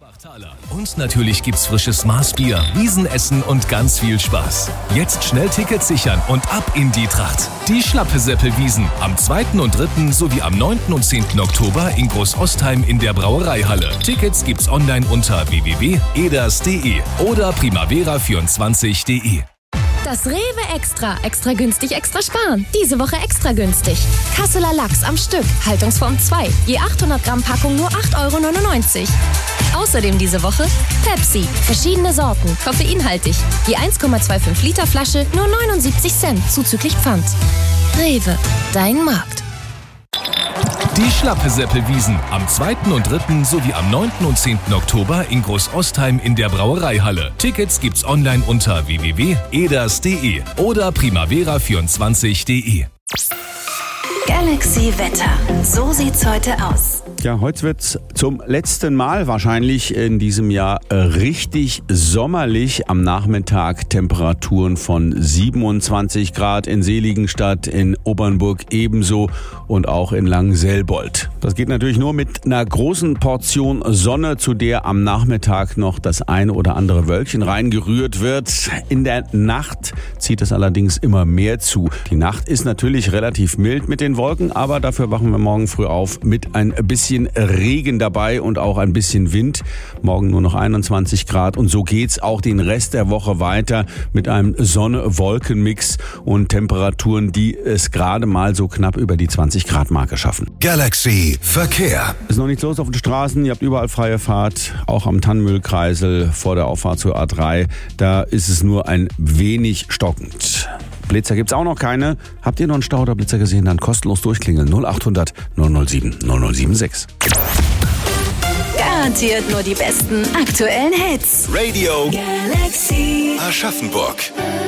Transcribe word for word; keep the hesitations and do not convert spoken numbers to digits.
Und natürlich gibt's frisches Maßbier, Wiesenessen und ganz viel Spaß. Jetzt schnell Tickets sichern und ab in die Tracht. Die Schlappesäppel-Wiesn am zweiten und dritten sowie am neunten und zehnten Oktober in Großostheim in der Brauereihalle. Tickets gibt's online unter w w w punkt eders punkt de oder primavera vierundzwanzig punkt de. Das Rewe Extra. Extra günstig, extra sparen. Diese Woche extra günstig. Kasseler Lachs am Stück. Haltungsform zwei. Je achthundert Gramm Packung nur acht Euro neunundneunzig. Außerdem diese Woche Pepsi. Verschiedene Sorten. Koffeinhaltig. Je eins Komma fünfundzwanzig Liter Flasche nur neunundsiebzig Cent. Zuzüglich Pfand. Rewe. Dein Markt. Die Schlappesäppel-Wiesn am zweiten und dritten sowie am neunten und zehnten Oktober in Großostheim in der Brauereihalle. Tickets gibt's online unter w w w punkt eders punkt de oder primavera vierundzwanzig punkt de. Galaxy Wetter. So sieht's heute aus. Ja, heute wird's zum letzten Mal wahrscheinlich in diesem Jahr richtig sommerlich. Am Nachmittag Temperaturen von siebenundzwanzig Grad in Seligenstadt, in Obernburg ebenso und auch in Langenselbold. Das geht natürlich nur mit einer großen Portion Sonne, zu der am Nachmittag noch das ein oder andere Wölkchen reingerührt wird. In der Nacht zieht es allerdings immer mehr zu. Die Nacht ist natürlich relativ mild mit den Wolken, aber dafür wachen wir morgen früh auf mit ein bisschen Regen dabei und auch ein bisschen Wind. Morgen nur noch einundzwanzig Grad und so geht's auch den Rest der Woche weiter mit einem Sonne-Wolken-Mix und Temperaturen, die es gerade mal so knapp über die zwanzig Grad Marke schaffen. Galaxy Verkehr. Ist noch nichts los auf den Straßen, ihr habt überall freie Fahrt, auch am Tannmühlkreisel vor der Auffahrt zur A drei. Da ist es nur ein wenig stockend. Blitzer gibt's auch noch keine. Habt ihr noch einen Stau oder Blitzer gesehen? Dann kostenlos durchklingeln. null achthundert neun null sieben neun null sieben sechs. Garantiert nur die besten aktuellen Hits. Radio Galaxy Aschaffenburg.